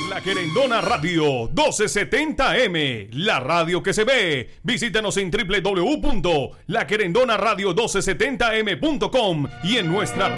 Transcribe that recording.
La Querendona Radio 1270M, la radio que se ve. Visítanos en www.laquerendonaradio1270m.com y en nuestras